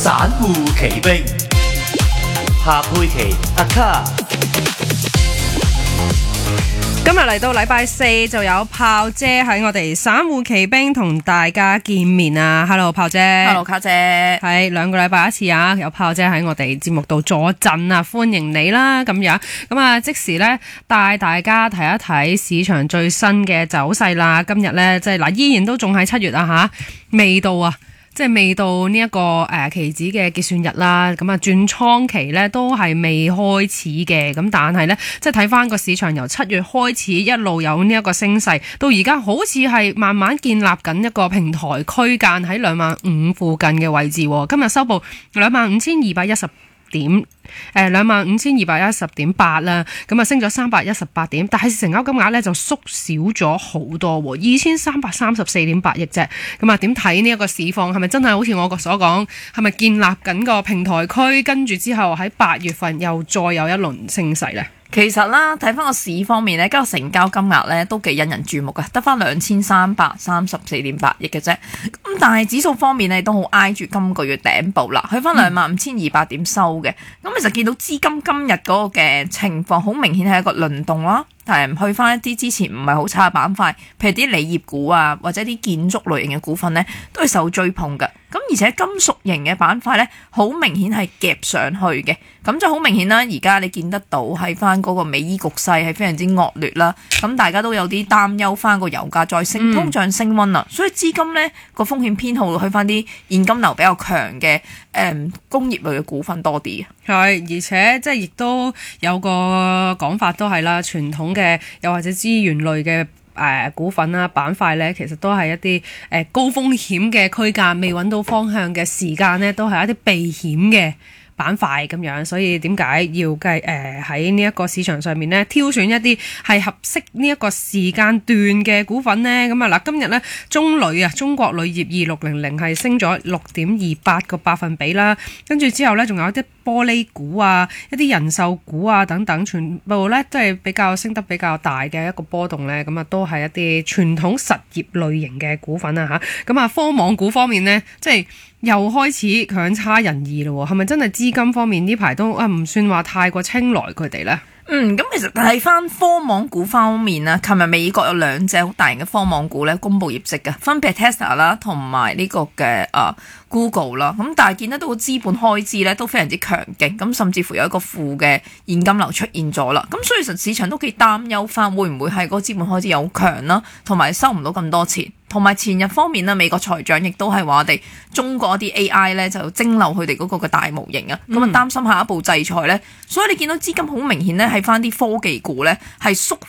散戶奇兵，夏佩琪阿卡。 今日嚟到禮拜四就有炮姐喺我哋散戶奇兵同大家見面啊 ！Hello 炮姐 ，Hello 卡姐， 係2個禮拜一次啊！有炮姐喺我哋節目度坐鎮啊，歡迎你啦咁樣。咁啊，即時咧帶大家睇一睇市場最新嘅走勢啦。今日咧即係嗱，依然都仲係7月啊吓，未到啊。即係未到呢一個期指嘅結算日啦，咁啊轉倉期咧都係未開始嘅，咁但係咧即係睇翻個市場由7月開始一路有呢一個升勢，到而家好似係慢慢建立緊一個平台區間喺25,000附近嘅位置。今日收報25,210點，25,210.8啦，咁啊升咗318點，但係成交金額咧就縮少咗好多，2,334.8億啫。咁啊，點睇呢一個市況？係咪真係好似我所講？係咪建立緊個平台區？跟住之後喺8月份又再有一輪升勢咧？ 其實啦，睇翻個市方面咧，今日成交金額咧都幾引人注目嘅，得翻2334.8億嘅啫。咁但係指數方面咧都好挨住今個月頂部啦，去翻25,200點收嘅。咁其實見到資金今日嗰個嘅情況，好明顯係一個輪動啦。去翻一啲之前唔係好差嘅板塊，譬如啲鋰業股啊，或者啲建築類型嘅股份咧，都係受追捧嘅。咁而且金屬型嘅板塊咧，好明顯係夾上去嘅。咁就好明顯啦，而家你見得到係翻嗰個美伊局勢係非常之惡劣啦。咁大家都有啲擔憂翻個油價再升，通脹升溫啦。所以資金咧個風險偏好去翻啲現金流比較強嘅工業類嘅股份多啲。 係，而且即係亦都有個講法都係啦，傳統嘅又或者資源類嘅股份啦、板塊咧，其實都係一啲高風險嘅區間，未揾到方向嘅時間咧，都係一啲避險嘅板塊咁樣，所以點解要喺呢一個市場上面咧挑選一啲係合適呢一個時間段嘅股份呢？咁啊嗱，今日咧中鋁啊，中國鋁業2600係升咗6.28個百分比啦，跟住之後咧仲有一啲玻璃股啊、一啲人壽股啊等等，全部咧都係比較升得比較大嘅一個波動咧，咁啊都係一啲傳統實業類型嘅股份啊嚇。咁啊科網股方面咧，即係又開始強差人意咯，係咪真係資金方面呢排都唔算話太過青睞佢哋咧？ 咁其實睇翻科網股方面啦，琴日美國有2隻好大型嘅科網股咧公布業績嘅，分別係 Tesla 啦同埋呢個嘅Google 啦。咁但係見得到個資本開支咧都非常之強勁，咁甚至乎有一個負嘅現金流出現咗啦。咁所以其實市場都幾擔憂翻會唔會係嗰個資本開支有強啦，同埋收唔到咁多錢。同埋前日方面咧，美國財長亦都係話我哋中國啲 AI 咧就蒸餾佢哋嗰個嘅大模型啊，咁啊擔心下一步制裁咧，所以你見到資金好明顯咧喺翻啲科技股咧係縮